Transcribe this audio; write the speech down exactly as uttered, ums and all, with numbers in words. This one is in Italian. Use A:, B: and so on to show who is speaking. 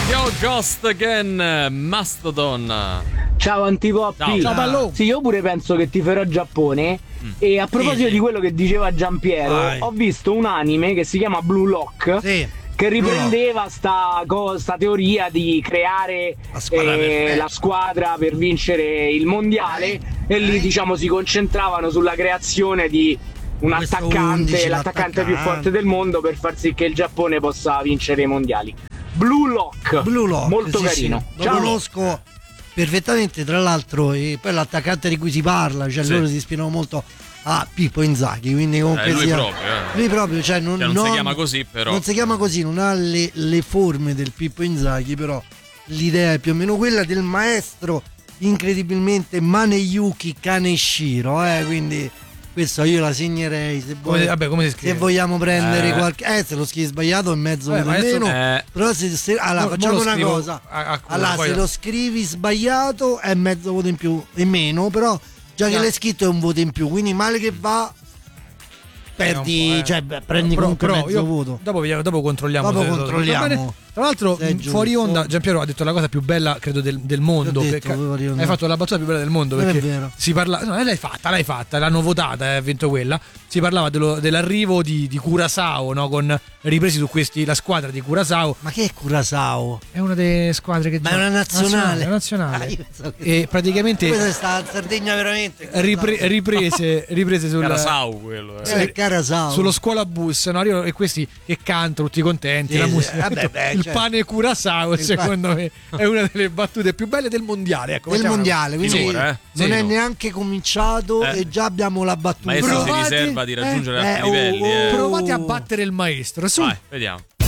A: Yo, Ghost Again, Mastodon.
B: Ciao Antipoppi.
A: Ciao,
B: bello. Sì, io pure penso che tiferò Giappone. Mm. E a proposito sì. di quello che diceva Giampiero, Vai. ho visto un anime che si chiama Blue Lock. Sì. Che riprendeva sta, sta teoria di creare la squadra, eh, la squadra per vincere il mondiale. E lì, diciamo, si concentravano sulla creazione di un Questo attaccante, undici, l'attaccante, l'attaccante più forte del mondo, per far sì che il Giappone possa vincere i mondiali. Blue Lock,
C: Blue Lock
B: molto
C: sì,
B: carino.
C: Sì. Lo conosco perfettamente, tra l'altro, e poi l'attaccante di cui si parla, cioè sì. loro si ispirano molto a Pippo Inzaghi, quindi comunque
A: eh, lui,
C: sia,
A: proprio, eh.
C: lui proprio, cioè non,
A: cioè non,
C: non
A: si chiama così, però
C: non si chiama così, non ha le, le forme del Pippo Inzaghi, però l'idea è più o meno quella del maestro incredibilmente Maneyuki Kaneshiro, eh, quindi questo io la segnerei se, vuoi,
D: come, vabbè, come si
C: se vogliamo prendere
A: eh.
C: qualche eh se lo scrivi sbagliato è mezzo
D: eh,
C: voto in meno
A: eh.
C: però se, se allora
D: mo,
C: facciamo
D: mo
C: una
D: scrivo
C: cosa
D: a, a cura,
C: allora se
D: poi...
C: lo scrivi sbagliato è mezzo voto in più in meno, però già no. che l'hai scritto è un voto in più, quindi male che va perdi, eh. cioè beh, prendi però, comunque però mezzo
D: io,
C: voto
D: dopo, dopo controlliamo
C: dopo controlliamo.
D: Tra l'altro fuori onda Giampiero ha detto la cosa più bella credo del, del mondo,
C: detto,
D: hai fatto la battuta più bella del mondo,
C: non
D: perché
C: è vero.
D: Si parla, no, l'hai fatta, l'hai fatta, l'hanno votata e ha vinto quella. Si parlava dello, dell'arrivo di, di Curaçao, no? Con ripresi su questi la squadra di Curaçao.
C: Ma che è Curaçao?
D: È una delle squadre che
C: ma è una nazionale,
D: nazionale,
C: nazionale. Ah, so
D: e praticamente
C: questa è stata Sardegna veramente
D: ripre, riprese riprese sul
A: Curaçao quello eh.
C: Eh, Curaçao.
D: sullo scuola bus, no? E questi che cantano tutti contenti, sì, la musica,
C: sì. Vabbè, beh,
D: il
C: cioè.
D: pane Curaçao secondo me è una delle battute più belle del mondiale, ecco,
C: del mondiale, quindi
A: finora, eh?
C: non
A: sì,
C: è
A: no.
C: neanche cominciato eh. e già abbiamo la battuta.
A: Maestro
D: provate,
A: si riserva di raggiungere
D: eh,
A: altri
C: eh,
A: livelli
C: oh,
A: eh.
D: provate a battere il maestro su.
A: Vai, vediamo.